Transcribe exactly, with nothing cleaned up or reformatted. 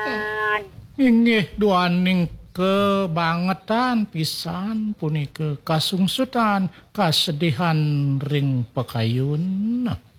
Inggih duaning kebangetan pisan punike kasungsutan kasedihan ring pakayun.